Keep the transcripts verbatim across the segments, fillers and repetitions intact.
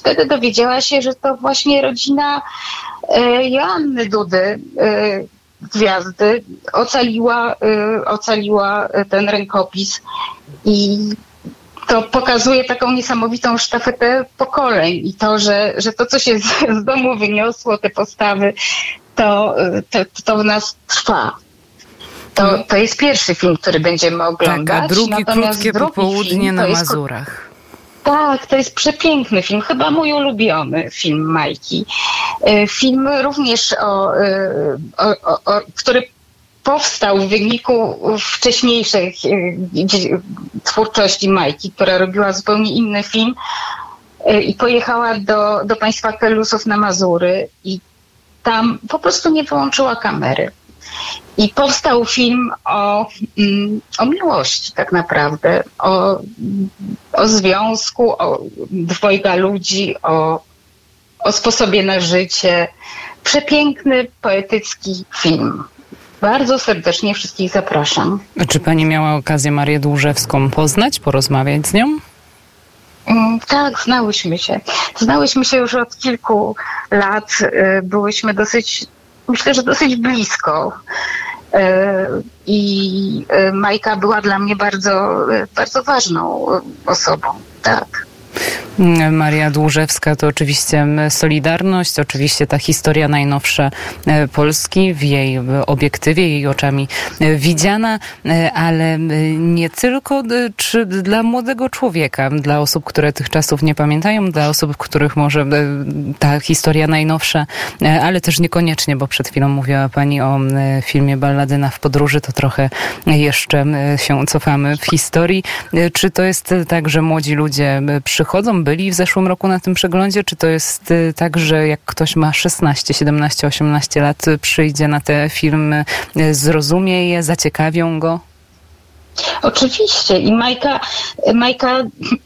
wtedy dowiedziała się, że to właśnie rodzina Joanny Dudy, gwiazdy, ocaliła, ocaliła ten rękopis i to pokazuje taką niesamowitą sztafetę pokoleń i to, że, że to, co się z, z domu wyniosło, te postawy, to, to, to w nas trwa. To, to jest pierwszy film, który będziemy oglądać. Tak, a drugi Natomiast krótkie drugi popołudnie film, na jest, Mazurach. Tak, to jest przepiękny film, chyba mój ulubiony film Majki. Film również, o, o, o, o, który powstał w wyniku wcześniejszej twórczości Majki, która robiła zupełnie inny film i pojechała do, do państwa Kelusów na Mazury i tam po prostu nie wyłączyła kamery. I powstał film o, o miłości tak naprawdę, o, o związku, o dwojga ludzi, o, o sposobie na życie. Przepiękny, poetycki film. Bardzo serdecznie wszystkich zapraszam. Czy pani miała okazję Marię Dłużewską poznać, porozmawiać z nią? Tak, znałyśmy się. Znałyśmy się już od kilku lat. Byłyśmy dosyć, myślę, że dosyć blisko. I Majka była dla mnie bardzo, bardzo ważną osobą. Tak. Maria Dłużewska to oczywiście Solidarność, oczywiście ta historia najnowsza Polski w jej obiektywie, jej oczami widziana, ale nie tylko czy dla młodego człowieka, dla osób, które tych czasów nie pamiętają, dla osób, których może ta historia najnowsza, ale też niekoniecznie, bo przed chwilą mówiła pani o filmie Balladyna w podróży, to trochę jeszcze się cofamy w historii. Czy to jest tak, że młodzi ludzie przychodzą, byli w zeszłym roku na tym przeglądzie? Czy to jest tak, że jak ktoś ma szesnaście, siedemnaście, osiemnaście lat, przyjdzie na te filmy, zrozumie je, zaciekawią go? Oczywiście. I Majka, Majka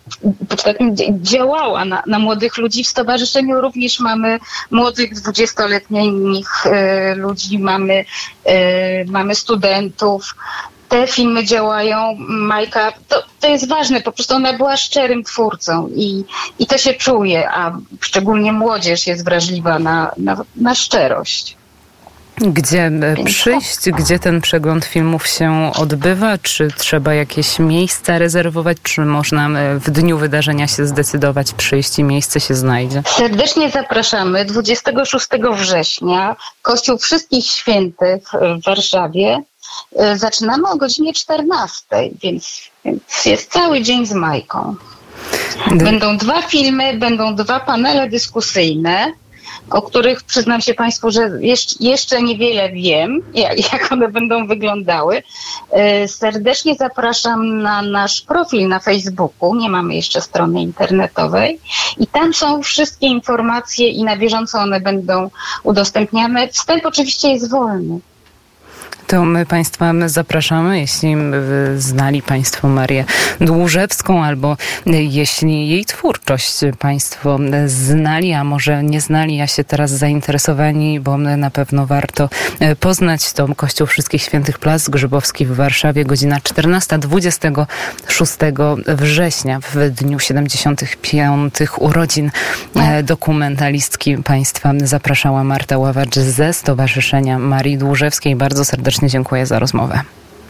działała na, na młodych ludzi. W stowarzyszeniu również mamy młodych, dwudziestoletnich ludzi, mamy, mamy studentów. Te filmy działają, Majka, to, to jest ważne, po prostu ona była szczerym twórcą i, i to się czuje, a szczególnie młodzież jest wrażliwa na, na, na szczerość. Gdzie przyjść, gdzie ten przegląd filmów się odbywa? Czy trzeba jakieś miejsca rezerwować? Czy można w dniu wydarzenia się zdecydować, przyjść i miejsce się znajdzie? Serdecznie zapraszamy dwudziestego szóstego września, Kościół Wszystkich Świętych w Warszawie. Zaczynamy o godzinie czternastej, więc, więc jest cały dzień z Majką. Będą dwa filmy, będą dwa panele dyskusyjne, o których przyznam się Państwu, że jeszcze, jeszcze niewiele wiem, jak, jak one będą wyglądały. Serdecznie zapraszam na nasz profil na Facebooku, nie mamy jeszcze strony internetowej i tam są wszystkie informacje i na bieżąco one będą udostępniane. Wstęp oczywiście jest wolny. To my Państwa zapraszamy, jeśli znali Państwo Marię Dłużewską albo jeśli jej twórczość Państwo znali, a może nie znali, a się teraz zainteresowani, bo na pewno warto poznać, to Kościół Wszystkich Świętych Plac Grzybowski w Warszawie, godzina czternasta, dwudziestego szóstego września, w dniu siedemdziesiątych piątych urodzin dokumentalistki Państwa zapraszała Marta Ławacz ze Stowarzyszenia Marii Dłużewskiej. Bardzo serdecznie dziękuję za rozmowę.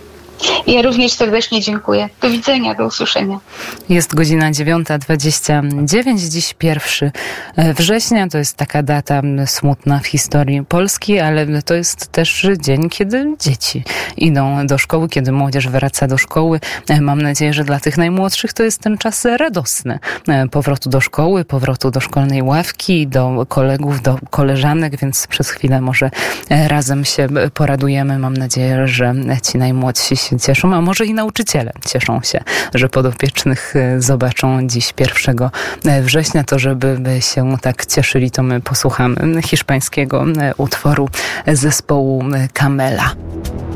Ja również serdecznie dziękuję. Do widzenia, do usłyszenia. Jest godzina dziewiąta dwadzieścia dziewięć. Dziś pierwszy września. To jest taka data smutna w historii Polski, ale to jest też dzień, kiedy dzieci idą do szkoły, kiedy młodzież wraca do szkoły. Mam nadzieję, że dla tych najmłodszych to jest ten czas radosny. Powrotu do szkoły, powrotu do szkolnej ławki, do kolegów, do koleżanek, więc przez chwilę może razem się poradujemy. Mam nadzieję, że ci najmłodsi się cieszą, a może i nauczyciele cieszą się, że podopiecznych zobaczą dziś pierwszego września. To żeby się tak cieszyli, to my posłuchamy hiszpańskiego utworu zespołu Camela.